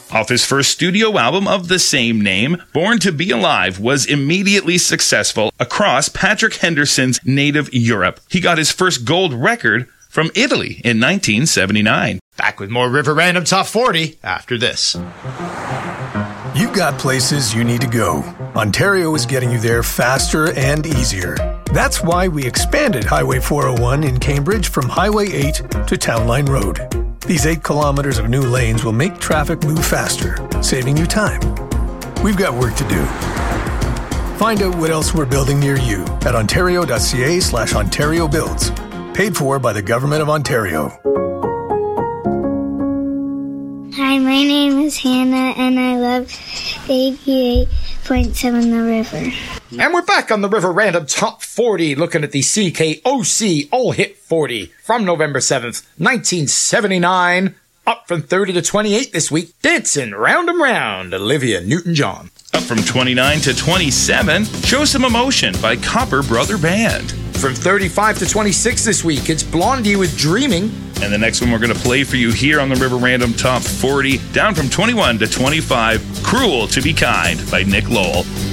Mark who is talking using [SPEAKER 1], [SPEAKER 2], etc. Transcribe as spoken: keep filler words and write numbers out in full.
[SPEAKER 1] Off his first studio album of the same name, Born to Be Alive was immediately successful across Patrick Henderson's native Europe. He got his first gold record from Italy in nineteen seventy-nine.
[SPEAKER 2] Back with more River Random Top forty after this.
[SPEAKER 3] You've got places you need to go. Ontario is getting you there faster and easier. That's why we expanded Highway four oh one in Cambridge from Highway eight to Town Line Road. These eight kilometers of new lanes will make traffic move faster, saving you time. We've got work to do. Find out what else we're building near you at ontario.ca slash Ontario Builds. Paid for by the Government of Ontario.
[SPEAKER 4] Hi, my name is Hannah, and I love eighty-eight point seven The River.
[SPEAKER 2] And we're back on the River Random Top forty, looking at the C K O C All Hit forty from November seventh, nineteen seventy-nine. Up from thirty to twenty-eight this week, Dancing Round and Round, Olivia Newton-John.
[SPEAKER 1] Up from twenty-nine to twenty-seven, Show Some Emotion by Copper Brother Band.
[SPEAKER 2] From thirty-five to twenty-six this week, it's Blondie with Dreaming.
[SPEAKER 1] And the next one we're going to play for you here on the River Random Top forty, down from twenty-one to twenty-five, Cruel to Be Kind by Nick Lowell.